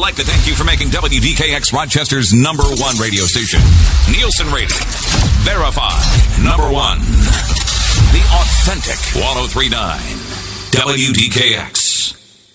like to thank you for making WDKX Rochester's #1 radio station. Nielsen rating. Verified. #1. The authentic 1039. WDKX.